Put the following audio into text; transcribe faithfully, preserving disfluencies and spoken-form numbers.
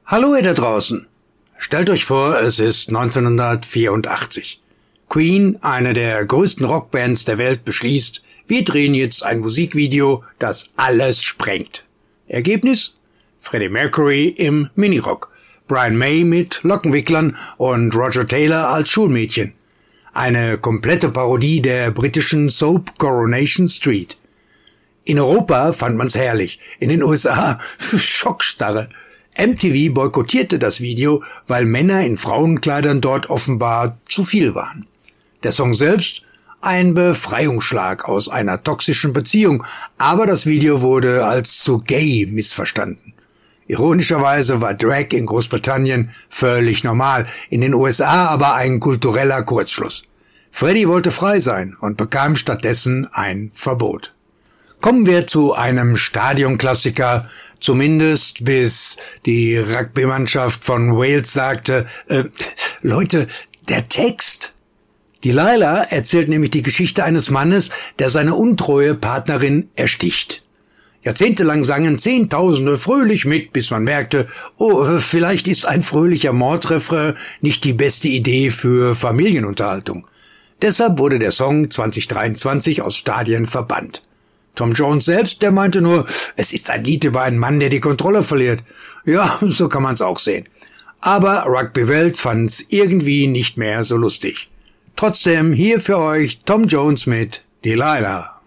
Hallo ihr da draußen. Stellt euch vor, es ist neunzehnhundertvierundachtzig. Queen, eine der größten Rockbands der Welt, beschließt, wir drehen jetzt ein Musikvideo, das alles sprengt. Ergebnis? Freddie Mercury im Minirock, Brian May mit Lockenwicklern und Roger Taylor als Schulmädchen. Eine komplette Parodie der britischen Soap Coronation Street. In Europa fand man's herrlich, in den U S A Schockstarre. M T V boykottierte das Video, weil Männer in Frauenkleidern dort offenbar zu viel waren. Der Song selbst? Ein Befreiungsschlag aus einer toxischen Beziehung, aber das Video wurde als zu gay missverstanden. Ironischerweise war Drag in Großbritannien völlig normal, in den U S A aber ein kultureller Kurzschluss. Freddie wollte frei sein und bekam stattdessen ein Verbot. Kommen wir zu einem Stadionklassiker, zumindest bis die Rugby-Mannschaft von Wales sagte, äh, Leute, der Text. Delilah erzählt nämlich die Geschichte eines Mannes, der seine untreue Partnerin ersticht. Jahrzehntelang sangen Zehntausende fröhlich mit, bis man merkte, oh, vielleicht ist ein fröhlicher Mordrefrain nicht die beste Idee für Familienunterhaltung. Deshalb wurde der Song zwanzig dreiundzwanzig aus Stadien verbannt. Tom Jones selbst, der meinte nur, es ist ein Lied über einen Mann, der die Kontrolle verliert. Ja, so kann man's auch sehen. Aber Rugby-Welt fand's irgendwie nicht mehr so lustig. Trotzdem hier für euch Tom Jones mit Delilah.